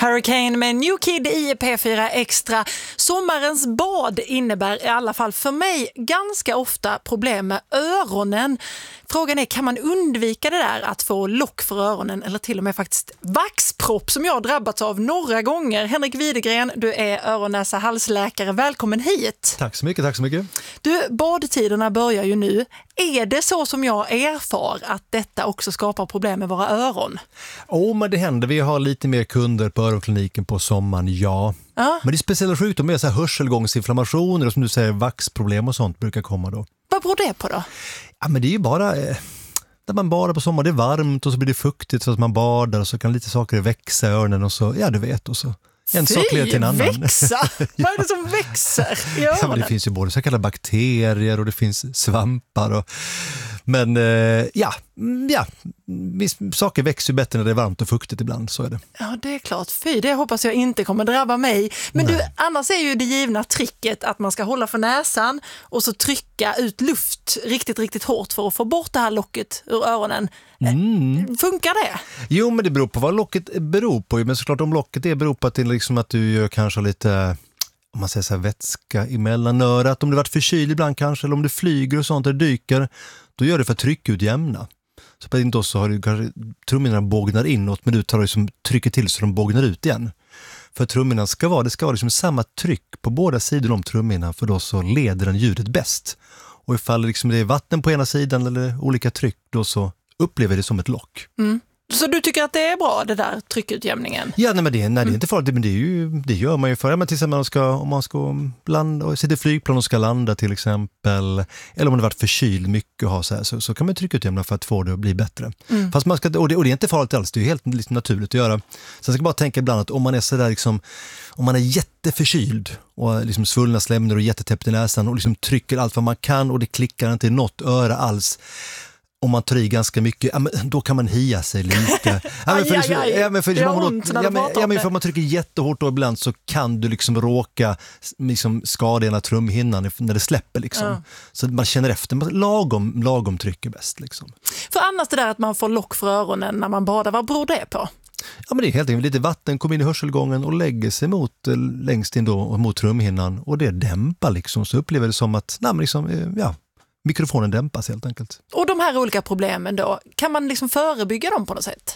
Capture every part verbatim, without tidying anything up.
Hurricane med New Kid i P fyra Extra. Sommarens bad innebär i alla fall för mig ganska ofta problem med öronen. Frågan är, kan man undvika det där att få lock för öronen eller till och med faktiskt vaxpropp som jag har drabbats av några gånger? Henrik Widegren, du är öron-, näsa-, halsläkare. Välkommen hit. Tack så mycket, tack så mycket. Du, badtiderna börjar ju nu. Är det så som jag erfar att detta också skapar problem med våra öron? Åh, oh, men det händer. Vi har lite mer kunder på öronkliniken på sommaren, ja. Ja. Men det är speciella sjukdomar, så här hörselgångsinflammationer och som du säger, vaxproblem och sånt brukar komma då. Vad beror det på då? Ja, men det är ju bara... Eh, när man badar på sommaren, det är varmt och så blir det fuktigt så att man badar och så kan lite saker växa i öronen och så, ja du vet, och så... En Fy, sak leder till en annan. Växa? Vad är det som växer i öronen? Ja, men det finns ju både så kallade bakterier och det finns svampar. Och, men eh, ja, ja, saker växer ju bättre när det är varmt och fuktigt ibland, så är det. Ja, det är klart. Fy, det hoppas jag inte kommer drabba mig. Men Nej. du, annars är ju det givna tricket att man ska hålla för näsan och så trycka ut luft riktigt, riktigt hårt för att få bort det här locket ur öronen. Mm. Funkar det? Jo, men det beror på vad locket beror på. Men såklart om locket är beror på att, det är liksom att du gör kanske lite, om man säger så här, vätska emellan örat. Om du varit förkyld ibland kanske, eller om du flyger och sånt och dyker, då gör det för att tryckutjämna. Så på din då så har du kanske trumhinnorna bågnar inåt, men du tar liksom trycker till så de bågnar ut igen. För trumhinnan ska vara, det ska vara liksom samma tryck på båda sidor om trumhinnan, för då så leder den ljudet bäst. Och ifall liksom det är vatten på ena sidan eller olika tryck, då så upplever det som ett lock. Mm. Så du tycker att det är bra, det där tryckutjämningen? Ja, nej, men det, nej, det är inte farligt, men det, är ju, det gör man ju för. Ja, men till exempel om man ska, om man ska landa, och sitter i flygplan och ska landa till exempel, eller om det har varit förkyld mycket och ha så här, så, så kan man tryckutjämna för att få det att bli bättre. Mm. Fast man ska, och, det, och det är inte farligt alls, det är ju helt liksom naturligt att göra. Sen ska jag bara tänka ibland att om man är så där liksom, om man är jätteförkyld och liksom svullna slemnor och jättetäppt i näsan och liksom trycker allt vad man kan och det klickar inte i något öra alls. Om man tar i ganska mycket, ja, men då kan man hia sig lite. Ja, men för, aj, aj, aj. Ja, men för, det man, ont när ja, du men, pratar ja, om men det. för man trycker jättehårt då ibland så kan du liksom råka liksom, skada ena trumhinnan när det släpper. Liksom. Ja. Så man känner efter, lagom, lagom tryck är bäst. Liksom. För annars det där att man får lock för öronen när man badar, vad beror det på? Ja, men det är helt enkelt lite vatten kommer in i hörselgången och lägger sig mot, längst in då, mot trumhinnan och det dämpar liksom, så upplever det som att nej, men liksom, ja, mikrofonen dämpas helt enkelt. Och de här olika problemen då, kan man liksom förebygga dem på något sätt?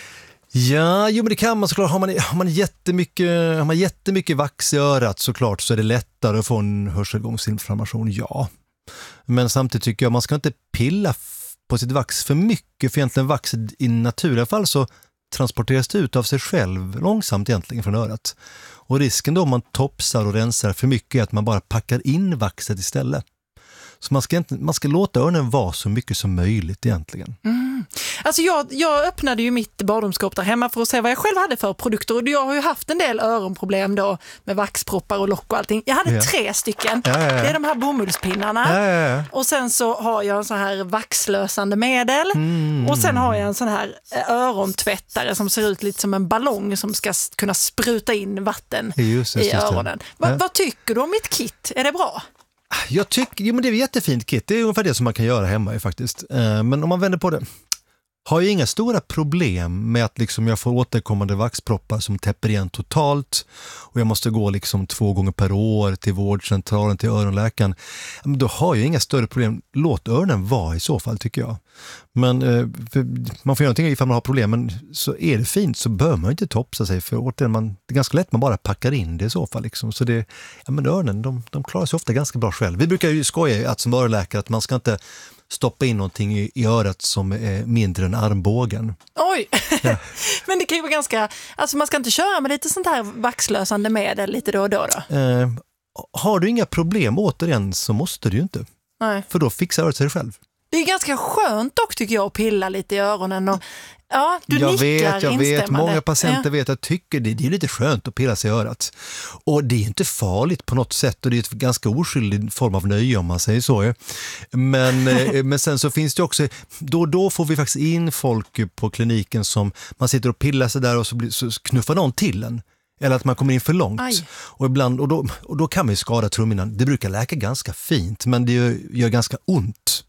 Ja, jo, men det kan man såklart. Har man, har man, jättemycket, har man jättemycket vax i örat såklart så är det lättare att få en hörselgångsinflammation, ja. Men samtidigt tycker jag man ska inte pilla på sitt vax för mycket, för egentligen vax i naturliga fall så transporteras det ut av sig själv långsamt egentligen från örat. Och risken då om man topsar och rensar för mycket är att man bara packar in vaxet istället. Så man ska, inte, man ska låta öronen vara så mycket som möjligt egentligen. Mm. Alltså jag, jag öppnade ju mitt badrumsskåp där hemma för att se vad jag själv hade för produkter. Och jag har ju haft en del öronproblem då med vaxproppar och lock och allting. Jag hade ja. tre stycken. Ja, ja, ja. Det är de här bomullspinnarna. Ja, ja, ja. Och sen så har jag en sån här vaxlösande medel. Mm. Och sen har jag en sån här örontvättare som ser ut lite som en ballong som ska kunna spruta in vatten just, just, i öronen. Va, ja. Vad tycker du om mitt kit? Är det bra? Jag tycker, jo, men det är ett jättefint kit. Det är ungefär det som man kan göra hemma ju, faktiskt. Men om man vänder på det. Har jag inga stora problem med att liksom jag får återkommande vaxproppar som täpper igen totalt och jag måste gå liksom två gånger per år till vårdcentralen, till öronläkaren. Men då har jag inga större problem. Låt öronen vara i så fall, tycker jag. Men man får göra någonting ifall man har problem, men så är det fint så bör man inte topsa sig för återigen, man, det är ganska lätt man bara packar in det i så fall. Liksom. Så det, ja, men öronen, de, de klarar sig ofta ganska bra själv. Vi brukar ju skoja att som öronläkare att man ska inte stoppa in någonting i, i örat som är mindre än armbågen. Oj, ja. Men det kan ju vara ganska, alltså man ska inte köra med lite sånt här vaxlösande medel lite då och då då? Eh, har du inga problem återigen så måste du ju inte. Nej. För då fixar örat sig själv. Det är ganska skönt dock tycker jag att pilla lite i öronen och ja, du jag nickar vet, jag vet. Många patienter ja. vet att tycker det, det är lite skönt att pilla sig i örat. Och det är inte farligt på något sätt och det är ett ganska oskyldig form av nöje om man säger så. Men, men sen så finns det också, då och då får vi faktiskt in folk på kliniken som man sitter och pillar sig där och så, blir, så knuffar någon till en. Eller att man kommer in för långt. Och, ibland, och, då, och då kan man ju skada trumhinnan. Det brukar läka ganska fint men det gör, gör ganska ont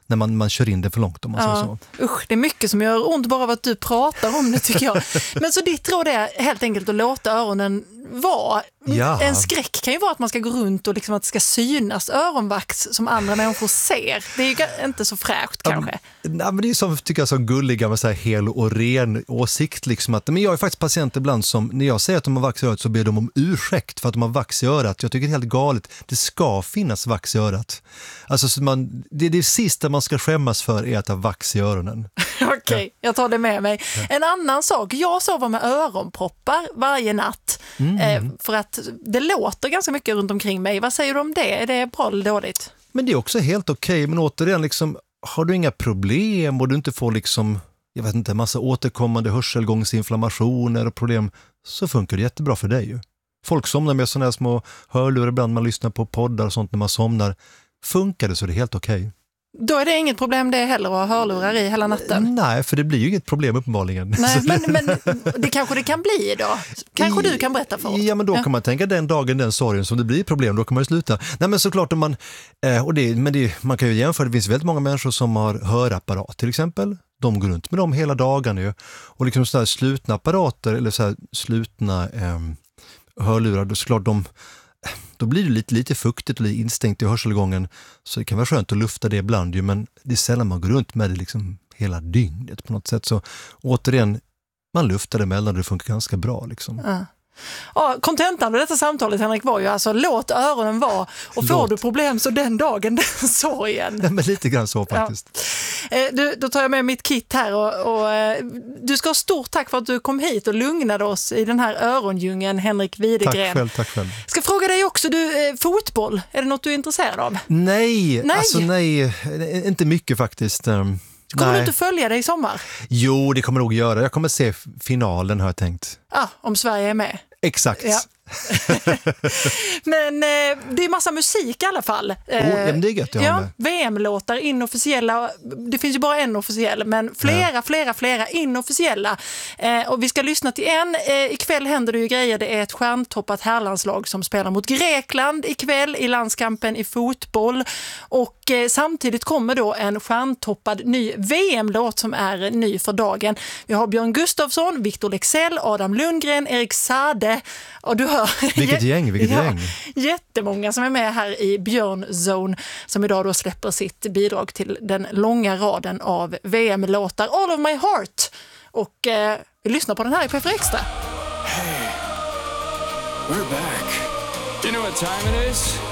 när man, man kör in det för långt om man ja. säger så. Usch, det är mycket som gör ont bara av att du pratar om det tycker jag. Men så ditt råd är helt enkelt att låta öronen vara. Ja. En skräck kan ju vara att man ska gå runt och liksom att det ska synas öronvax som andra människor ser. Det är ju inte så fräscht kanske. Um, nej, men det är som, tycker jag, som gulliga med så här hel och ren åsikt. Liksom att, men jag är faktiskt patient ibland som, när jag säger att de har vax i örat så ber de om ursäkt för att de har vax i örat. Jag tycker det är helt galet. Det ska finnas vax i örat. Alltså, så man, det är det sista man ska skämmas för är att ha vax i öronen. Okej, okay, jag tar det med mig. Ja. En annan sak, jag sover med öronproppar varje natt. Mm. Eh, för att det låter ganska mycket runt omkring mig. Vad säger du om det? Är det bra eller dåligt? Men det är också helt okej. Okay. Men återigen, liksom, har du inga problem och du inte får liksom, jag vet inte, en massa återkommande hörselgångsinflammationer och problem, så funkar det jättebra för dig ju. Folk somnar med sådana här små hörlurar ibland, man lyssnar på poddar och sånt när man somnar. Funkar det så är det helt okej. Okay. Då är det inget problem det heller att ha hörlurar i hela natten? Nej, för det blir ju inget problem uppenbarligen. Nej, men, men det kanske det kan bli då? Kanske I, du kan berätta för oss? Ja, men då ja. kan man tänka den dagen, den sorgen som det blir problem, då kan man ju sluta. Nej, men såklart om man, eh, och det, men det, man kan ju jämföra, det finns väldigt många människor som har hörapparat till exempel. De går runt med dem hela dagen ju. Och liksom sådana här slutna apparater, eller så här slutna eh, hörlurar, då såklart de... Då blir det lite, lite fuktigt och lite instängt i hörselgången. Så det kan vara skönt att lufta det ibland ju, men det är sällan man går runt med det liksom hela dygnet på något sätt. Så återigen, man luftar det emellan och det funkar ganska bra. Liksom. Ja. Ja, kontentan av detta samtalet, Henrik, var ju alltså låt öronen vara och får låt. du problem så den dagen den sorgen. Ja, men lite grann så faktiskt. Ja. Du, då tar jag med mitt kit här och, och du ska ha stort tack för att du kom hit och lugnade oss i den här örondjungeln, Henrik Widegren. Tack själv, tack själv. Ska fråga dig också, du, fotboll, är det något du är intresserad av? Nej, nej. alltså nej, inte mycket faktiskt. Kommer nej. du inte följa dig i sommar? Jo, det kommer jag nog göra. Jag kommer se finalen, har jag tänkt. Ja, ah, om Sverige är med. Exakt. Ja. Men eh, det är massa musik i alla fall. Eh, oh, det är gött jag ja, V M-låtar, inofficiella. Det finns ju bara en officiell, men flera, ja. flera, flera inofficiella. Eh, och vi ska lyssna till en. Eh, ikväll händer det ju grejer. Det är ett stjärntoppat herrlandslag som spelar mot Grekland ikväll i landskampen i fotboll. Och eh, samtidigt kommer då en stjärntoppad ny V M-låt som är ny för dagen. Vi har Björn Gustafsson, Victor Leksell, Adam Lundgren, Erik Sade. Och du hör vilket gäng, vilket ja, gäng. Jättemånga som är med här i Björn Zone som idag då släpper sitt bidrag till den långa raden av V M-låtar All of My Heart. Och eh, vi lyssnar på den här i P F Extra. Hey, we're back. You know what time it is?